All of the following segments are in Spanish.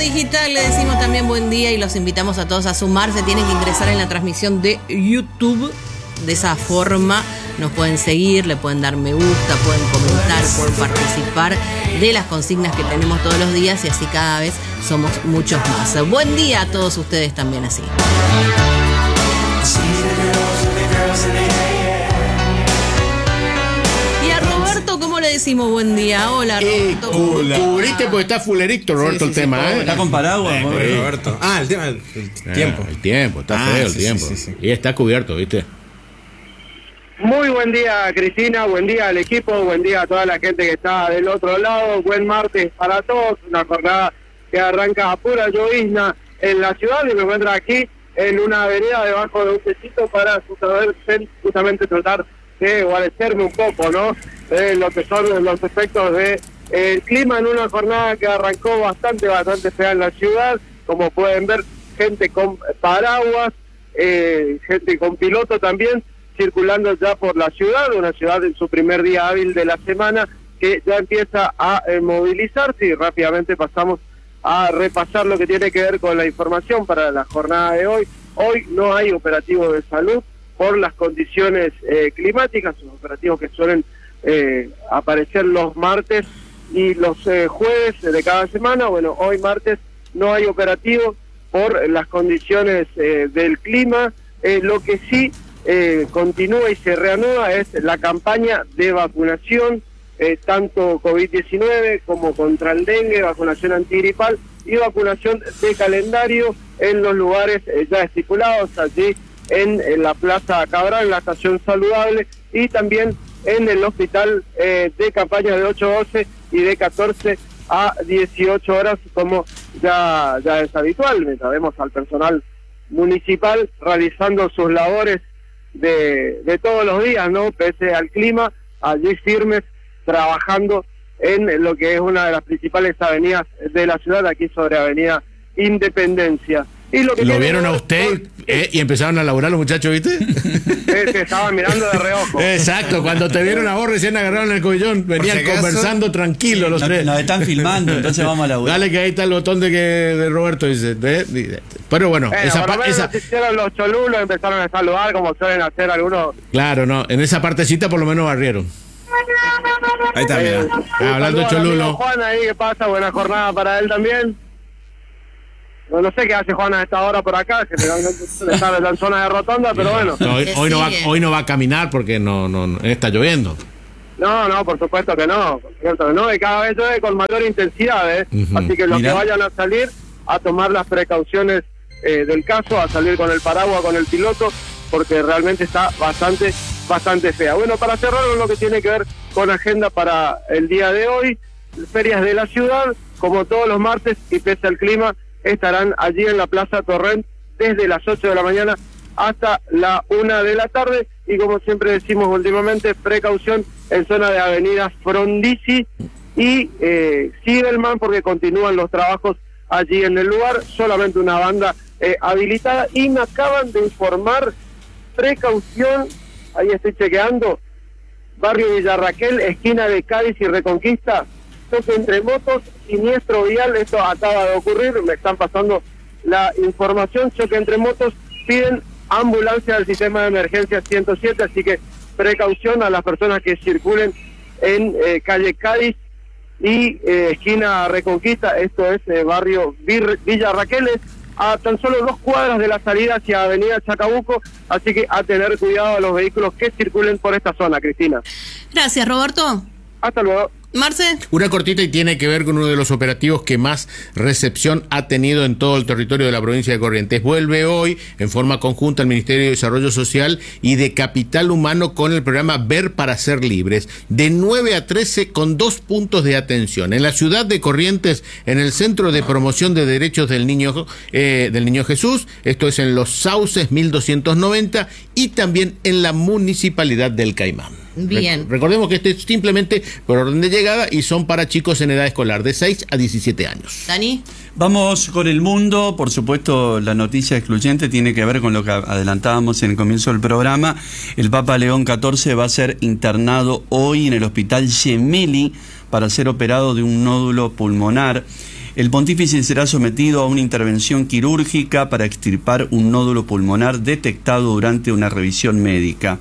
Digital le decimos también buen día y los invitamos a todos a sumarse. Tienen que ingresar en la transmisión de YouTube. De esa forma nos pueden seguir, le pueden dar me gusta, pueden comentar, pueden participar de las consignas que tenemos todos los días y así cada vez somos muchos más. Buen día a todos ustedes también así. ¿Cómo le decimos buen día? Hola, Roberto. Cubriste porque está fulerito, Roberto, el tema, Está con paraguas, Roberto. El tema del tiempo. El tiempo, está feo el tiempo. Sí. Y está cubierto, ¿viste? Muy buen día, Cristina, buen día al equipo, buen día a toda la gente que está del otro lado, buen martes para todos, una jornada que arranca a pura llovizna en la ciudad y me encuentro aquí en una avenida debajo de un techito para justamente tratar de guarecerme un poco, ¿no? Lo que son los efectos del clima en una jornada que arrancó bastante fea en la ciudad. Como pueden ver, gente con paraguas, gente con piloto también, circulando ya por la ciudad, una ciudad en su primer día hábil de la semana que ya empieza a movilizarse, y rápidamente pasamos a repasar lo que tiene que ver con la información para la jornada de hoy. Hoy no hay operativo de salud por las condiciones climáticas, son operativos que suelen aparecer los martes y los jueves de cada semana. Bueno, hoy martes no hay operativo por las condiciones del clima. Lo que sí continúa y se reanuda es la campaña de vacunación, tanto COVID-19 como contra el dengue, vacunación antigripal y vacunación de calendario en los lugares ya estipulados, allí en la Plaza Cabral, en la Estación Saludable, y también en el hospital de campaña de 8-12 y de 14 a 18 horas, como ya es habitual. Mientras vemos al personal municipal realizando sus labores de todos los días, ¿no? Pese al clima, allí firmes, trabajando en lo que es una de las principales avenidas de la ciudad, aquí sobre Avenida Independencia. Y lo vieron a usted y empezaron a laburar los muchachos, ¿viste? Te estaban mirando de reojo. Exacto, cuando te vieron a vos recién agarraron el collón, venían conversando tranquilos los tres. Nos están filmando, entonces vamos a laburar. Dale, que ahí está el botón de Roberto, dice. Pero bueno, esa hicieron los cholulos, empezaron a saludar como suelen hacer algunos. Claro, no, en esa partecita por lo menos barrieron. Ahí está, mira. Hablando cholulo. Juan ahí, ¿qué pasa? Buena jornada para él también. No sé qué hace Juan a esta hora por acá, que está en la zona de rotonda, pero bueno. No, hoy no va a caminar porque no está lloviendo. No, por supuesto que no. Y cada vez llueve con mayor intensidad, Así que los que vayan a salir, a tomar las precauciones del caso, a salir con el paraguas, con el piloto, porque realmente está bastante fea. Bueno, para cerrar lo que tiene que ver con agenda para el día de hoy, ferias de la ciudad, como todos los martes, y pese al clima, estarán allí en la Plaza Torrent desde las 8 de la mañana hasta la 1 de la tarde, y como siempre decimos últimamente, precaución en zona de avenidas Frondizi y Siegelman, porque continúan los trabajos allí en el lugar, solamente una banda habilitada, y me acaban de informar, precaución, ahí estoy chequeando, barrio Villarraquel, esquina de Cádiz y Reconquista, choque entre motos, siniestro vial, esto acaba de ocurrir, me están pasando la información, choque entre motos, piden ambulancia del sistema de emergencia 107, así que precaución a las personas que circulen en calle Cádiz y esquina Reconquista, esto es barrio Villa Raquel, a tan solo 2 cuadras de la salida hacia avenida Chacabuco, así que a tener cuidado a los vehículos que circulen por esta zona, Cristina. Gracias, Roberto. Hasta luego. Marce. Una cortita y tiene que ver con uno de los operativos que más recepción ha tenido en todo el territorio de la provincia de Corrientes. Vuelve hoy en forma conjunta el Ministerio de Desarrollo Social y de Capital Humano con el programa Ver para Ser Libres, de 9 a 13 con 2 puntos de atención. En la ciudad de Corrientes, en el Centro de Promoción de Derechos del Niño Jesús, esto es en Los Sauces 1290, y también en la Municipalidad del Caimán. Bien. Recordemos que este es simplemente por orden de llegada y son para chicos en edad escolar de 6 a 17 años. Dani. Vamos con el mundo. Por supuesto, la noticia excluyente tiene que ver con lo que adelantábamos en el comienzo del programa. El Papa León XIV va a ser internado hoy en el Hospital Gemelli para ser operado de un nódulo pulmonar. El pontífice será sometido a una intervención quirúrgica para extirpar un nódulo pulmonar detectado durante una revisión médica.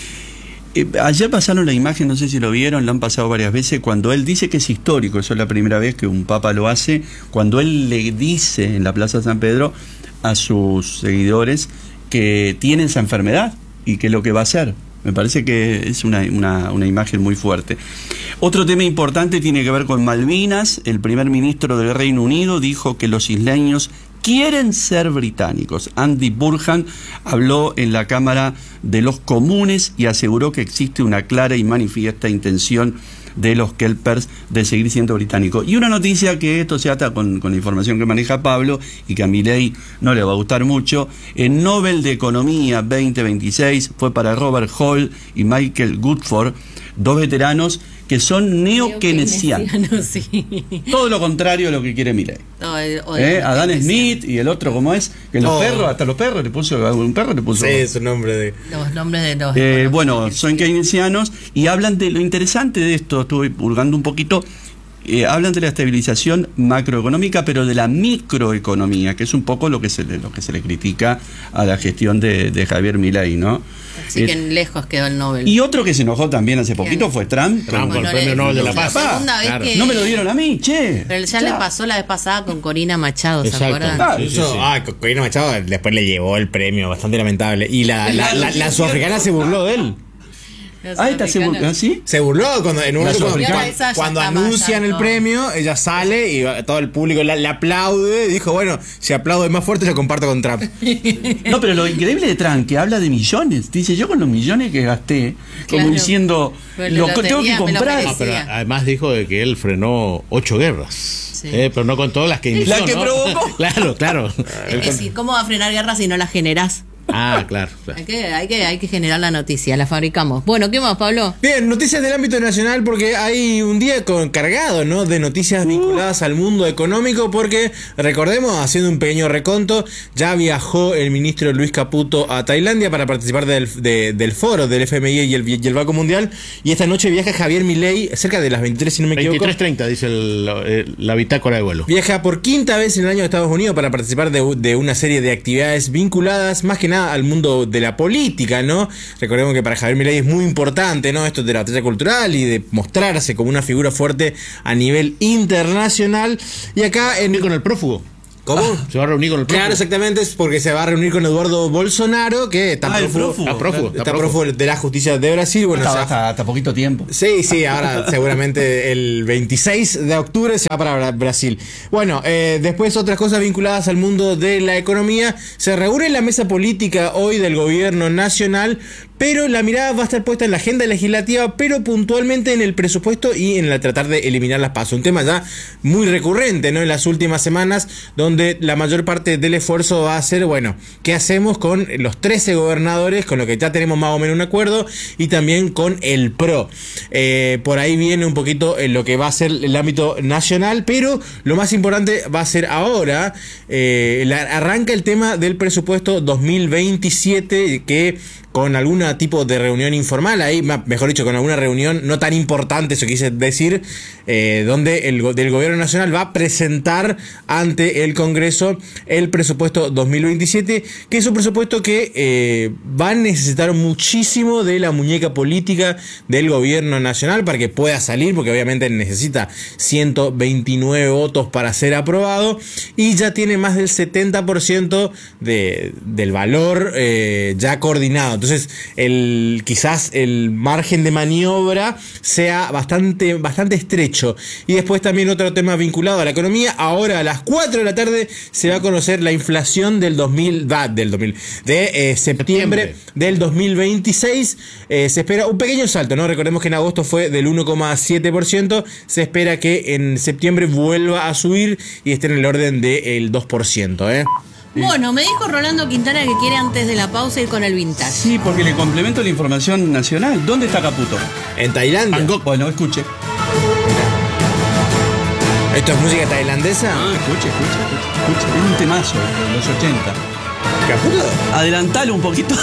Ayer pasaron la imagen, no sé si lo vieron, lo han pasado varias veces, cuando él dice que es histórico, eso es la primera vez que un papa lo hace, cuando él le dice en la Plaza San Pedro a sus seguidores que tiene esa enfermedad y que es lo que va a hacer. Me parece que es una imagen muy fuerte. Otro tema importante tiene que ver con Malvinas. El primer ministro del Reino Unido dijo que los isleños quieren ser británicos. Andy Burnham habló en la Cámara de los Comunes y aseguró que existe una clara y manifiesta intención de los kelpers de seguir siendo británicos. Y una noticia que esto se ata con la información que maneja Pablo y que a Milei no le va a gustar mucho. El Nobel de Economía 2026 fue para Robert Hall y Michael Goodford, dos veteranos que son neokeynesianos. Sí. Todo lo contrario a lo que quiere Milei. Adam Smith y el otro, ¿cómo es? Que los perros, hasta los perros le puso, un perro le puso. Sí, su nombre de. Los nombres de los. Bueno, son keynesianos y hablan de lo interesante de esto, estuve hurgando un poquito. Hablan de la estabilización macroeconómica, pero de la microeconomía, que es un poco lo que se le critica a la gestión de Javier Milei, ¿no? Así que lejos quedó el Nobel. Y otro que se enojó también hace poquito fue Trump. Trump con el premio Nobel de la Paz. Claro. No me lo dieron a mí, che. Pero ya le pasó la vez pasada con Corina Machado, ¿se Exacto. acuerdan? Ah, Sí, sí, Eso, sí. Corina Machado después le llevó el premio, bastante lamentable. Y la sudafricana se burló de él. Esta se burló, ¿ah, sí? Se burló cuando en un La momento sudafricana. cuando Esa ya está anuncian el bastante. premio, ella sale y todo el público le aplaude. Y dijo, bueno, si aplaudo más fuerte, yo comparto con Trump. No, pero lo increíble de Trump, que habla de millones. Dice, yo con los millones que gasté, como Claro. diciendo, Pero lo la tengo que lotería me lo comprar. merecía. Ah, pero además dijo de que él frenó 8 guerras. Sí. Pero no con todas las que inició. La que ¿no? provocó. Claro, claro. Es decir, ¿cómo va a frenar guerras si no las generás? Ah, claro. Hay que generar la noticia, la fabricamos. Bueno, ¿qué más, Pablo? Bien, noticias del ámbito nacional porque hay un día cargado, ¿no?, de noticias vinculadas al mundo económico porque, recordemos, haciendo un pequeño reconto, ya viajó el ministro Luis Caputo a Tailandia para participar del foro del FMI y el Banco Mundial, y esta noche viaja Javier Milei, cerca de las 23, si no me equivoco. 23:30 dice la bitácora de vuelo. Viaja por quinta vez en el año a Estados Unidos para participar de una serie de actividades vinculadas más que nada al mundo de la política, ¿no? Recordemos que para Javier Milei es muy importante, ¿no?, esto de la batalla cultural y de mostrarse como una figura fuerte a nivel internacional. Y acá Con el prófugo. ¿Cómo? Se va a reunir con el prófugo. Claro, exactamente, es porque se va a reunir con Eduardo Bolsonaro, que está el prófugo, prófugo. está prófugo de la justicia de Brasil. Bueno, Hasta poquito tiempo. Sí, ahora seguramente el 26 de octubre se va para Brasil. Bueno, después otras cosas vinculadas al mundo de la economía. Se reúne la mesa política hoy del gobierno nacional, pero la mirada va a estar puesta en la agenda legislativa, pero puntualmente en el presupuesto y en tratar de eliminar las PASO. Un tema ya muy recurrente, ¿no?, en las últimas semanas, donde la mayor parte del esfuerzo va a ser, bueno, ¿qué hacemos con los 13 gobernadores, con lo que ya tenemos más o menos un acuerdo, y también con el PRO? Por ahí viene un poquito lo que va a ser el ámbito nacional, pero lo más importante va a ser ahora, arranca el tema del presupuesto 2027, que con algún tipo de reunión informal, ahí, mejor dicho, con alguna reunión no tan importante, eso quise decir, donde del gobierno nacional va a presentar ante el Congreso el presupuesto 2027, que es un presupuesto que va a necesitar muchísimo de la muñeca política del gobierno nacional para que pueda salir, porque obviamente necesita 129 votos para ser aprobado, y ya tiene más del 70% del valor ya coordinado. Entonces, quizás el margen de maniobra sea bastante estrecho. Y después también otro tema vinculado a la economía. Ahora a las 4 de la tarde se va a conocer la inflación de septiembre del 2026. Se espera un pequeño salto, ¿no? Recordemos que en agosto fue del 1,7%. Se espera que en septiembre vuelva a subir y esté en el orden del 2%, ¿eh? Bueno, me dijo Rolando Quintana que quiere antes de la pausa ir con el vintage. Sí, porque le complemento la información nacional. ¿Dónde está Caputo? En Tailandia. Bangkok. Bueno, escuche. ¿Esto es música tailandesa? Escuche. Es un temazo de los 80. ¿Caputo? Adelantalo un poquito.